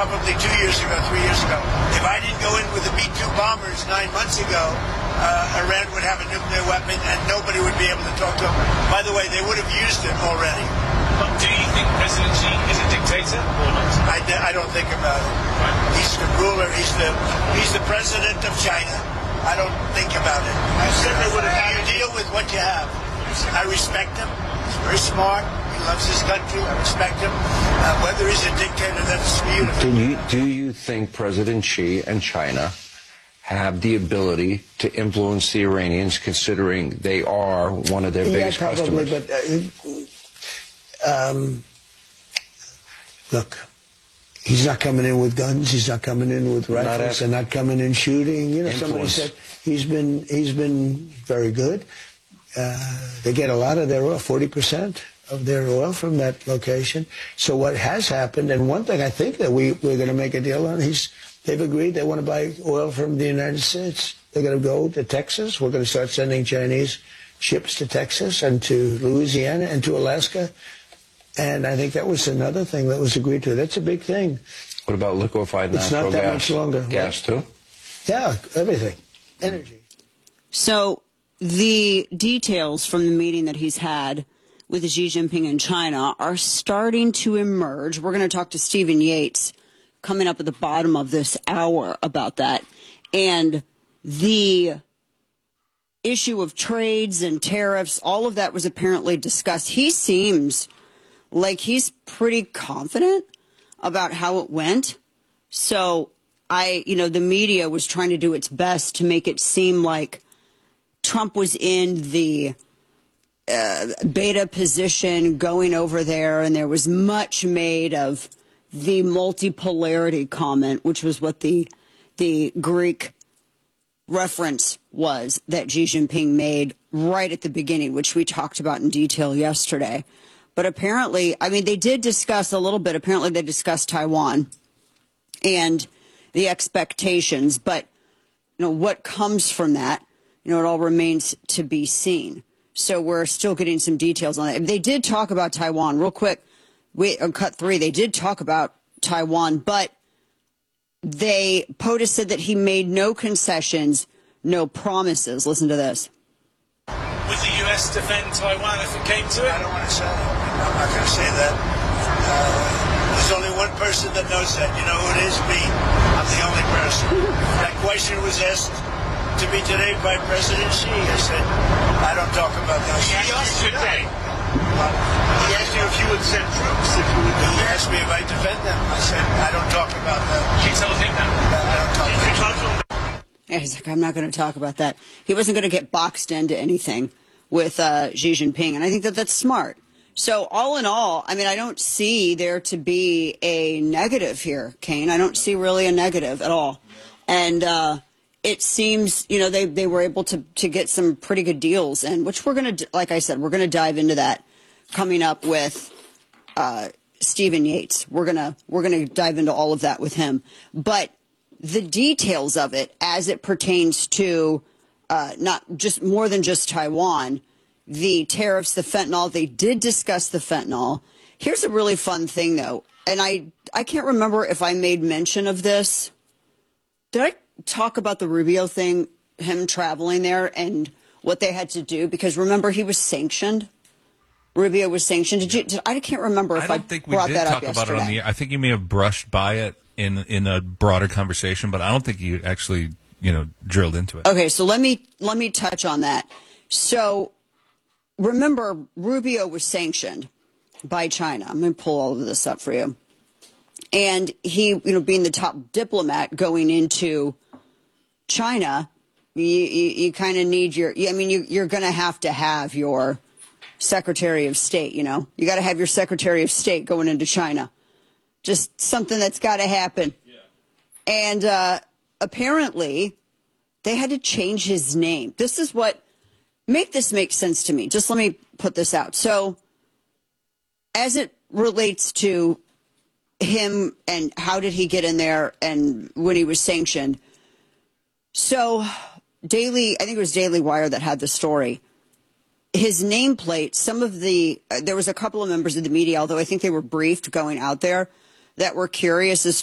probably 2 years ago, 3 years ago. If I didn't go in with the B-2 bombers 9 months ago, Iran would have a nuclear weapon and nobody would be able to talk to them. By the way, they would have used it already. But do you think President Xi is a dictator or not? I don't think about it. Right. He's the ruler. He's the president of China. I don't think about it. You deal with what you have. I respect him. He's very smart. He loves his country. I respect him. Whether he's a dictator, that's beautiful. Do you think President Xi and China have the ability to influence the Iranians, considering they are one of their biggest customers? Yeah, probably, but look, he's not coming in with guns. He's not coming in with rifles. They're not coming in shooting. You know, somebody said he's been very good. They get a lot of their oil, 40% of their oil from that location. So what has happened, and one thing I think that we're going to make a deal on, they've agreed they want to buy oil from the United States. They're going to go to Texas. We're going to start sending Chinese ships to Texas and to Louisiana and to Alaska. And I think that was another thing that was agreed to. That's a big thing. What about liquefied natural gas? It's not that much longer. Gas, too? Yeah, everything. Energy. So the details from the meeting that he's had with Xi Jinping in China are starting to emerge. We're going to talk to Stephen Yates coming up at the bottom of this hour about that. And the issue of trades and tariffs, all of that was apparently discussed. He seems like he's pretty confident about how it went. So the media was trying to do its best to make it seem like Trump was in the beta position going over there, and there was much made of the multipolarity comment, which was what the Greek reference was that Xi Jinping made right at the beginning, which we talked about in detail yesterday. But apparently, they did discuss a little bit. Apparently, they discussed Taiwan and the expectations. But, what comes from that, it all remains to be seen. So we're still getting some details on it. They did talk about Taiwan real quick. On cut 3, they did talk about Taiwan, but POTUS said that he made no concessions, no promises. Listen to this. Would the U.S. defend Taiwan if it came to it? I don't want to say that. I'm not going to say that. There's only one person that knows that. You know who it is? Me. I'm the only person. That question was asked to me today by President Xi. I said, I don't talk about that. He asked you today. He asked you if you would send troops. He asked me if I defend them. I said, I don't talk about that. He told him that. I don't talk about that. Yeah, he's like, I'm not going to talk about that. He wasn't going to get boxed into anything with Xi Jinping, and I think that that's smart. So all in all, I don't see there to be a negative here, Kane. I don't see really a negative at all. And it seems, they were able to get some pretty good deals, and which we're going to, like I said, we're going to dive into that coming up with Stephen Yates. We're going to dive into all of that with him. But the details of it as it pertains to not just more than just Taiwan, the tariffs, the fentanyl, they did discuss the fentanyl. Here's a really fun thing, though, and I can't remember if I made mention of this. Did I talk about the Rubio thing, him traveling there and what they had to do? Because remember, he was sanctioned. Rubio was sanctioned. I can't remember if I brought that up yesterday. I don't think we did talk about it on the air. I think you may have brushed by it in a broader conversation, but I don't think you actually, drilled into it. Okay, so let me touch on that. So remember, Rubio was sanctioned by China. I'm going to pull all of this up for you. And he, being the top diplomat going into China, you kind of need you're going to have your Secretary of State, You got to have your Secretary of State going into China. Just something that's got to happen. Yeah. And apparently, they had to change his name. This is what make sense to me. Just let me put this out. So, as it relates to him and how did he get in there and when he was sanctioned. So, I think it was Daily Wire that had the story. His nameplate, there was a couple of members of the media, although I think they were briefed going out there, that were curious as